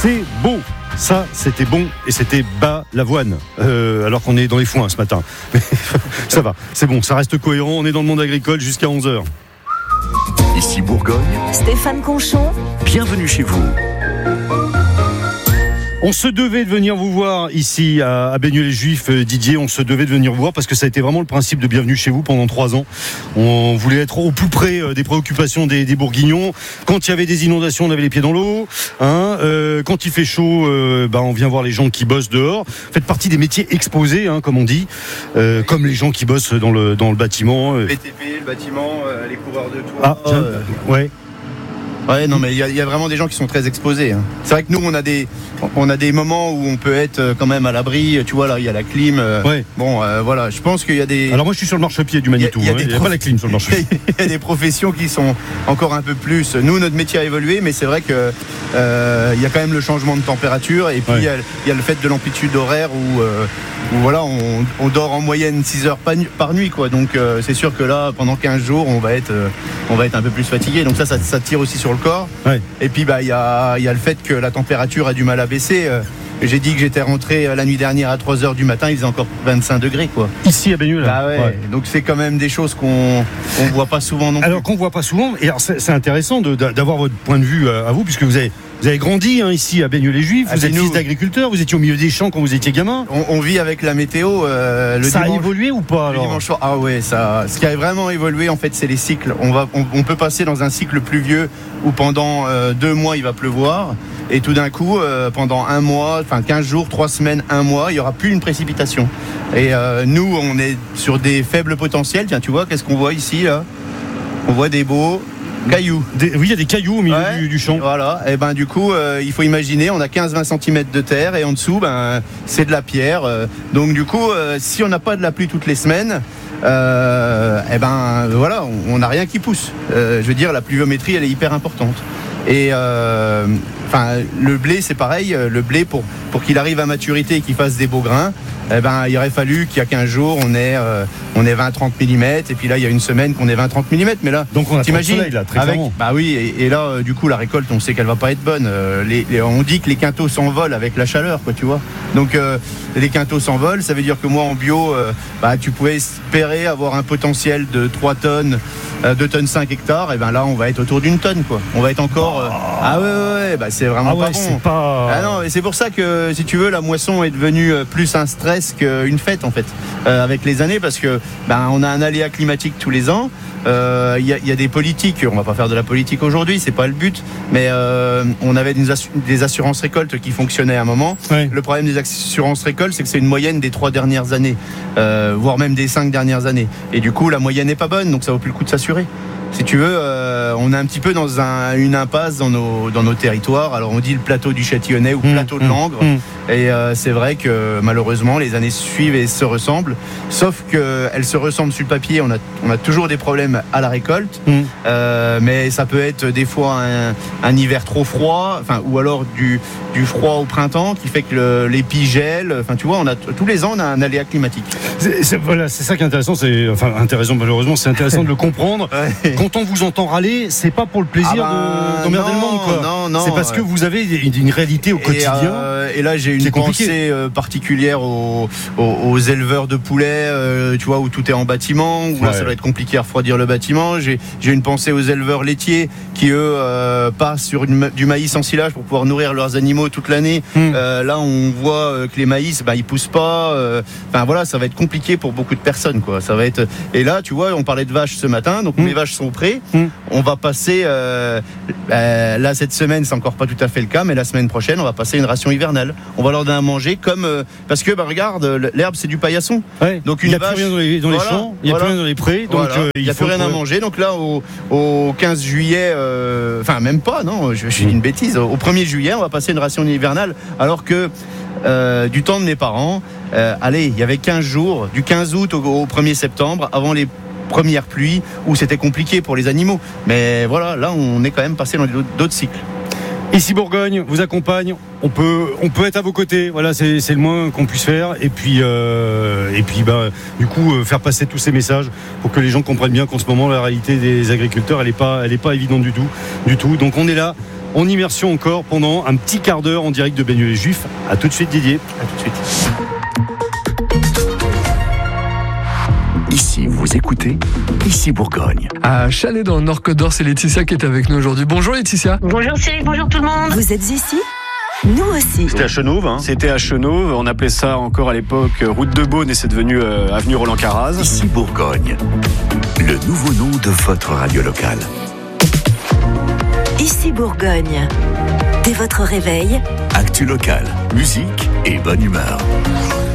c'est beau. Ça, c'était bon et c'était bas l'avoine. Alors qu'on est dans les foins ce matin. Mais ça va, c'est bon, ça reste cohérent. On est dans le monde agricole jusqu'à 11h. Ici Bourgogne. Stéphane Conchon. Bienvenue chez vous. On se devait de venir vous voir ici à Baigneux-les-Juifs, Didier. On se devait de venir vous voir parce que ça a été vraiment le principe de Bienvenue chez vous pendant 3 ans. On voulait être au plus près des préoccupations des Bourguignons. Quand il y avait des inondations, on avait les pieds dans l'eau. Quand il fait chaud, on vient voir les gens qui bossent dehors. Faites partie des métiers exposés, comme on dit, comme les gens qui bossent dans le bâtiment. BTP, le bâtiment, les coureurs de toit. Ouais. Ouais, non, mais il y a vraiment des gens qui sont très exposés. C'est vrai que nous, on a des moments où on peut être quand même à l'abri. Tu vois, là, il y a la clim. Ouais. Bon, voilà, je pense qu'il y a des. Alors moi, je suis sur le marchepied du Manitou. Il n'y a pas la clim sur le marchepied. Il y a des professions qui sont encore un peu plus. Nous, notre métier a évolué, mais c'est vrai que il y a quand même le changement de température et puis il y a le fait de l'amplitude horaire où voilà, on dort en moyenne 6 heures par nuit, quoi. Donc c'est sûr que là, pendant 15 jours, on va être un peu plus fatigué. Donc ça tire aussi sur le corps. Ouais. Et puis il y a le fait que la température a du mal à baisser. J'ai dit que j'étais rentré la nuit dernière à 3h du matin, il faisait encore 25 degrés, quoi. Ici à Baigneux, là. Ouais. Donc c'est quand même des choses qu'on voit pas souvent non plus. Alors qu'on voit pas souvent, et alors c'est intéressant d'avoir votre point de vue à vous, puisque vous avez grandi ici à Baigneux-les-Juifs, vous êtes fils d'agriculteur, vous étiez au milieu des champs quand vous étiez gamin. On vit avec la météo. Ça a évolué ou pas alors? Dimanche soir, ce qui a vraiment évolué en fait, c'est les cycles. On peut passer dans un cycle pluvieux où pendant 2 mois il va pleuvoir. Et tout d'un coup, pendant 1 mois, 15 jours, 3 semaines, 1 mois, il n'y aura plus une précipitation. Et nous, on est sur des faibles potentiels. Tiens, tu vois, qu'est-ce qu'on voit ici là? On voit des beaux cailloux. Oui, il y a des cailloux au milieu du champ. Voilà, et du coup, il faut imaginer, on a 15-20 cm de terre et en dessous, c'est de la pierre. Donc du coup, si on n'a pas de la pluie toutes les semaines, voilà, on n'a rien qui pousse. Je veux dire, la pluviométrie, elle est hyper importante. Et le blé, c'est pareil. Le blé, pour qu'il arrive à maturité et qu'il fasse des beaux grains, il aurait fallu qu'il y a 15 jours, on ait 20-30 mm. Et puis là, il y a une semaine qu'on ait 20-30 mm. Mais là, donc on a t'imagines, soleil, là, très clairement. Bah oui, et là, du coup, la récolte, on sait qu'elle va pas être bonne. On dit que les quintaux s'envolent avec la chaleur, quoi, tu vois. Donc les quintaux s'envolent, ça veut dire que moi, en bio, tu pouvais espérer avoir un potentiel de 3 tonnes, 2 tonnes 5 hectares. Et là, on va être autour d'une tonne, quoi. On va être encore. C'est vraiment pas bon. C'est pas... non, et c'est pour ça que, si tu veux, la moisson est devenue plus un stress qu'une fête, en fait, avec les années, parce que on a un aléa climatique tous les ans. Il y a des politiques, on va pas faire de la politique aujourd'hui, c'est pas le but, mais on avait des assurances récoltes qui fonctionnaient à un moment. Ouais. Le problème des assurances récoltes, c'est que c'est une moyenne des 3 dernières années, voire même des 5 dernières années. Et du coup, la moyenne n'est pas bonne, donc ça vaut plus le coup de s'assurer. Si tu veux, on est un petit peu dans une impasse dans nos territoires. Alors on dit le plateau du Châtillonnais ou plateau de Langres. Et c'est vrai que malheureusement les années suivent et se ressemblent. Sauf qu'elles se ressemblent sur le papier. On a toujours des problèmes à la récolte. Mais ça peut être des fois un hiver trop froid, ou alors du froid au printemps qui fait que l'épi gèle. Tu vois, tous les ans on a un aléa climatique. C'est ça qui est intéressant. Intéressant malheureusement, c'est intéressant de le comprendre. Ouais. Quand on vous entend râler, c'est pas pour le plaisir d'emmerder le monde, quoi. Non, c'est parce que vous avez une réalité au quotidien. Et là, j'ai une pensée particulière aux éleveurs de poulets, tu vois, où tout est en bâtiment, où là, ça va être compliqué à refroidir le bâtiment. J'ai une pensée aux éleveurs laitiers qui, eux, passent sur du maïs en silage pour pouvoir nourrir leurs animaux toute l'année. Là, on voit que les maïs, ils poussent pas. Voilà, ça va être compliqué pour beaucoup de personnes, quoi. Ça va être. Et là, tu vois, on parlait de vaches ce matin, donc mes vaches sont prêts. On va passer là cette semaine, c'est encore pas tout à fait le cas, mais la semaine prochaine, on va passer une ration hivernale. On va leur donner à manger comme parce que regarde, l'herbe c'est du paillasson. Ouais. Donc il n'y a plus rien dans les champs, il n'y a plus rien dans les prés, donc il n'y a plus rien à manger. Donc là, au 15 juillet, même pas, non, je dis une bêtise. Au 1er juillet, on va passer une ration hivernale, alors que du temps de mes parents, il y avait 15 jours, du 15 août au 1er septembre, avant les premières pluies, où c'était compliqué pour les animaux. Mais voilà, là, on est quand même passé dans d'autres cycles. Ici Bourgogne vous accompagne, on peut être à vos côtés, voilà, c'est le moins qu'on puisse faire, et puis du coup faire passer tous ces messages pour que les gens comprennent bien qu'en ce moment la réalité des agriculteurs elle est pas évidente du tout, donc on est là en immersion encore pendant un petit quart d'heure en direct de Baigneux-les-Juifs. À tout de suite Didier. À tout de suite. Ici, vous écoutez Ici Bourgogne. À Chalais dans le Nord-Côte d'Or, c'est Laetitia qui est avec nous aujourd'hui. Bonjour Laetitia. Bonjour Cyril, bonjour tout le monde. Vous êtes ici ? Nous aussi. C'était à Chenauve, C'était à Chenauve. On appelait ça encore à l'époque route de Beaune et c'est devenu avenue Roland-Carraz. Ici Bourgogne, le nouveau nom de votre radio locale. Ici Bourgogne. Dès votre réveil, Actu locale, musique et bonne humeur.